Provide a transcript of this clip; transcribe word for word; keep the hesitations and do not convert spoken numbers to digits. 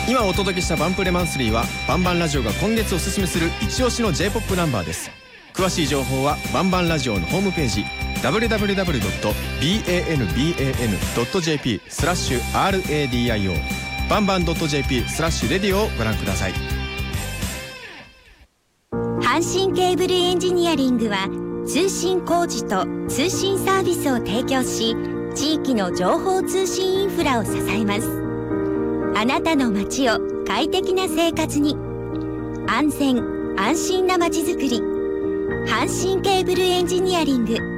今お届けしたバンプレマンスリーはバンバンラジオが今月おすすめする一押しの J-ポップ ナンバーです。詳しい情報はバンバンラジオのホームページ ダブリューダブリューダブリュードットバンバンドットジェーピー スラッシュ アールエーディーアイオー バンバン .jp スラッシュレディオをご覧ください。 阪神ケーブルエンジニアリングは通信工事と通信サービスを提供し、地域の情報通信インフラを支えます。あなたの街を快適な生活に、安全安心な街づくり、阪神ケーブルエンジニアリング。